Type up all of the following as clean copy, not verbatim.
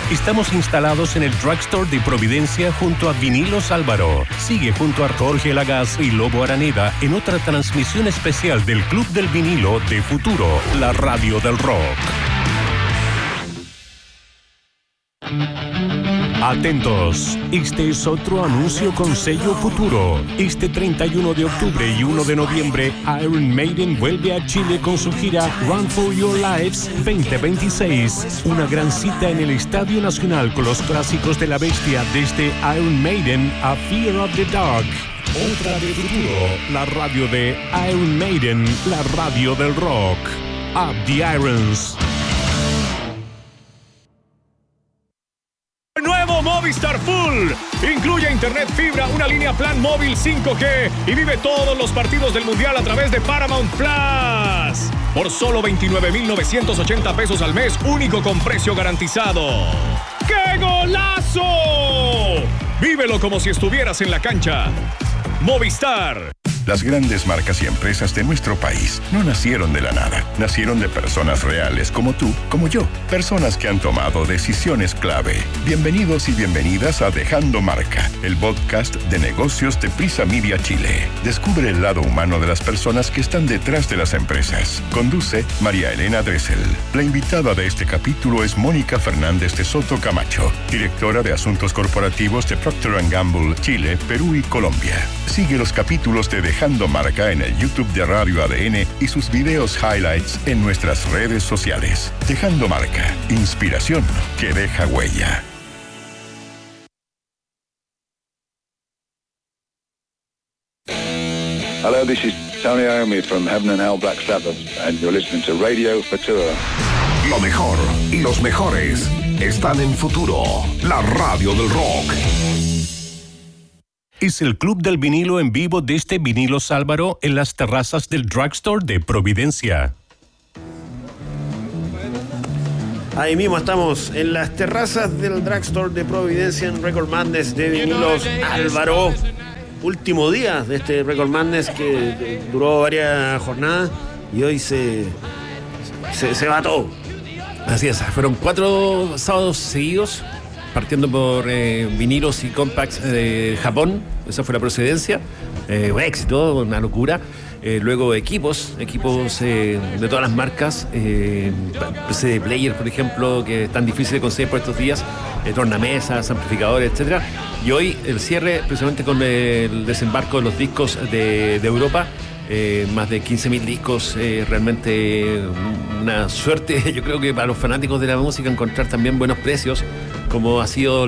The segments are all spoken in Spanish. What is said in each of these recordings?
Estamos instalados en el Drugstore de Providencia junto a Vinilos Álvaro. Sigue junto a Jorge Lagaz y Lobo Araneda en otra transmisión especial del Club del Vinilo de Futuro, la radio del rock. Atentos, este es otro anuncio con sello Futuro. Este 31 de octubre y 1 de noviembre, Iron Maiden vuelve a Chile con su gira Run for Your Lives 2026. Una gran cita en el Estadio Nacional con los clásicos de la bestia desde Iron Maiden a Fear of the Dark. Otra de Futuro, la radio de Iron Maiden, la radio del rock. Up the Irons. Nuevo Movistar Full. Incluye internet fibra, una línea plan móvil 5G y vive todos los partidos del Mundial a través de Paramount Plus. Por solo 29,980 pesos al mes, único con precio garantizado. ¡Qué golazo! Vívelo como si estuvieras en la cancha. Movistar. Las grandes marcas y empresas de nuestro país no nacieron de la nada. Nacieron de personas reales como tú, como yo. Personas que han tomado decisiones clave. Bienvenidos y bienvenidas a Dejando Marca, el podcast de negocios de Prisa Media Chile. Descubre el lado humano de las personas que están detrás de las empresas. Conduce María Elena Dressel. La invitada de este capítulo es Mónica Fernández de Soto Camacho, directora de Asuntos Corporativos de Procter & Gamble, Chile, Perú y Colombia. Sigue los capítulos de Dejando Marca en el YouTube de Radio ADN y sus videos highlights en nuestras redes sociales. Dejando Marca, inspiración que deja huella. Hello, this is Tony Iommi from Heaven and Hell Black Sabbath, and you're listening to Radio Futuro. Lo mejor y los mejores están en Futuro, la radio del rock. Es el Club del Vinilo en vivo desde Vinilos Álvaro en las terrazas del Drugstore de Providencia. Ahí mismo estamos en las terrazas del Drugstore de Providencia en Record Madness de Vinilos Álvaro. Último día de este Record Madness que duró varias jornadas y hoy se va todo. Así es, fueron 4 sábados seguidos, partiendo por vinilos y compacts de Japón. Esa fue la procedencia. Un éxito, una locura. Luego equipos de todas las marcas, PC player, por ejemplo, que es tan difícil de conseguir por estos días, tornamesas, amplificadores, etcétera. Y hoy el cierre, precisamente con el desembarco de los discos de Europa. Más de 15.000 discos, realmente una suerte, yo creo que para los fanáticos de la música, encontrar también buenos precios, como ha sido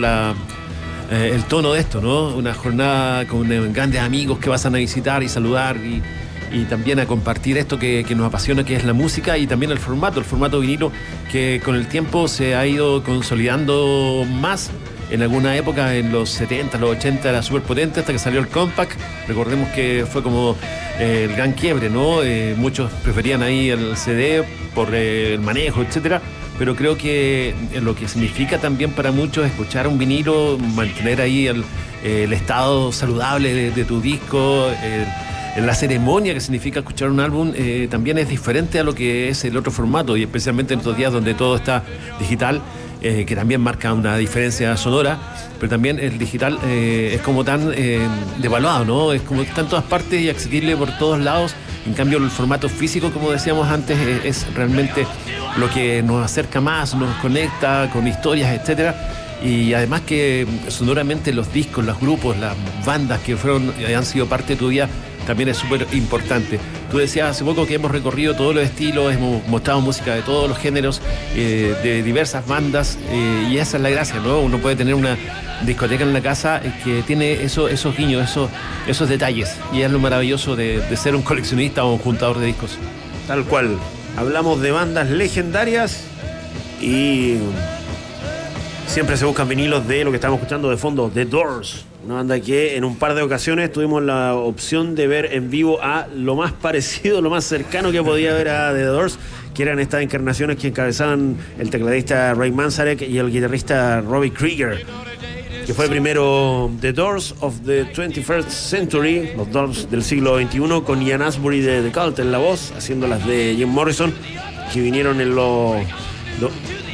el tono de esto, ¿no? Una jornada con grandes amigos que pasan a visitar y saludar y también a compartir esto que nos apasiona, que es la música, y también el formato vinilo, que con el tiempo se ha ido consolidando más. En alguna época, en los 70, los 80, era súper potente hasta que salió el compact. Recordemos que fue como el gran quiebre, ¿no? Muchos preferían ahí el CD por el manejo, etcétera. Pero creo que lo que significa también para muchos escuchar un vinilo, mantener ahí el estado saludable de tu disco, la ceremonia que significa escuchar un álbum, también es diferente a lo que es el otro formato, y especialmente en estos días donde todo está digital. Que también marca una diferencia sonora, pero también el digital es como tan devaluado, ¿no? Es como que está en todas partes y accesible por todos lados. En cambio, el formato físico, como decíamos antes, es realmente lo que nos acerca más, nos conecta con historias, etcétera. Y además que sonoramente los discos, los grupos, las bandas que han sido parte de tu vida, también es súper importante. Tú decías hace poco que hemos recorrido todos los estilos, hemos mostrado música de todos los géneros, de diversas bandas, y esa es la gracia, ¿no? Uno puede tener una discoteca en la casa que tiene esos guiños, esos detalles, y es lo maravilloso de ser un coleccionista o un juntador de discos. Tal cual. Hablamos de bandas legendarias y siempre se buscan vinilos de lo que estamos escuchando de fondo, The Doors. Una banda que en un par de ocasiones tuvimos la opción de ver en vivo a lo más parecido, lo más cercano que podía ver a The Doors, que eran estas encarnaciones que encabezaban el tecladista Ray Manzarek y el guitarrista Robbie Krieger, que fue primero The Doors of the 21st Century, los Doors del siglo XXI, con Ian Astbury de The Cult en la voz, haciendo las de Jim Morrison, que vinieron en los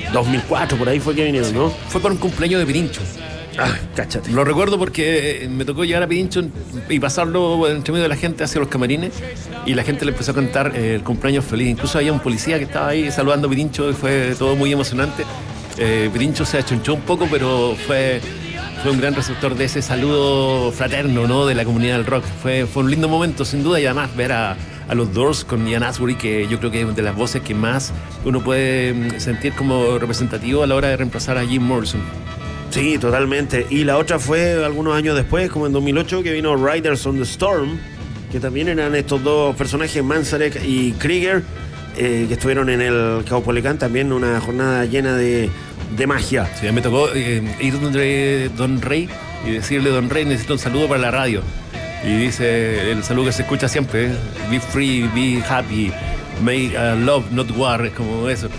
2004, por ahí fue que vinieron, ¿no? Fue por un cumpleaños de Pirincho. Ah, cáchate. Lo recuerdo porque me tocó llegar a Pirincho y pasarlo entre medio de la gente hacia los camarines, y la gente le empezó a cantar el cumpleaños feliz. Incluso había un policía que estaba ahí saludando a Pirincho y fue todo muy emocionante. Pirincho se achonchó un poco, pero fue un gran receptor de ese saludo fraterno, ¿no?, de la comunidad del rock. Fue un lindo momento, sin duda, y además ver a los Doors con Ian Astbury, que yo creo que es de las voces que más uno puede sentir como representativo a la hora de reemplazar a Jim Morrison. Sí, totalmente. Y la otra fue algunos años después, como en 2008, que vino Riders on the Storm, que también eran estos dos personajes, Manzarek y Krieger, que estuvieron en el Caupolicán, también una jornada llena de magia. Sí, me tocó ir donde Don Rey y decirle: Don Rey, necesito un saludo para la radio. Y dice el saludo que se escucha siempre: be free, be happy, make love, not war, como eso.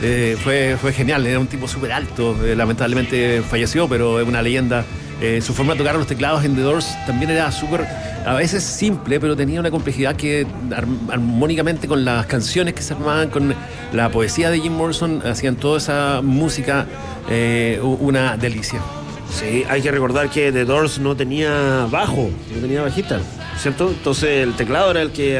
Fue genial, era un tipo súper alto, lamentablemente falleció, pero es una leyenda. Su forma de tocar los teclados en The Doors también era súper, a veces simple, pero tenía una complejidad que armónicamente, con las canciones que se armaban, con la poesía de Jim Morrison, hacían toda esa música una delicia. Sí, hay que recordar que The Doors no tenía bajo, no tenía bajista, ¿cierto? Entonces el teclado era el que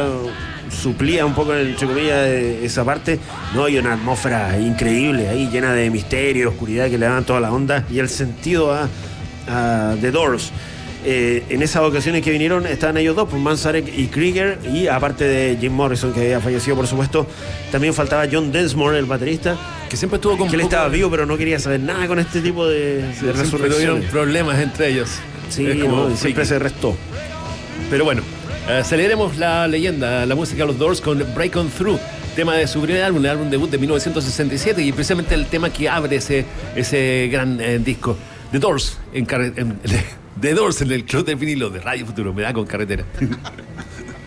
suplía un poco, entre comillas, esa parte. No, hay una atmósfera increíble ahí, llena de misterio, oscuridad, que le daban toda la onda y el sentido a The Doors. En esas ocasiones que vinieron estaban ellos dos, pues Manzarek y Krieger, y aparte de Jim Morrison, que había fallecido, por supuesto, también faltaba John Densmore, el baterista, que siempre estuvo con que él estaba vivo, pero no quería saber nada con este tipo de resurrecciones. Tuvieron problemas entre ellos. Sí, siempre se restó. Pero bueno, celebremos la leyenda, la música de los Doors, con Break On Through, tema de su primer álbum, el álbum debut de 1967, y precisamente el tema que abre ese gran disco. The Doors The Doors en el Club del Vinilo de Radio Futuro. Me da con carretera.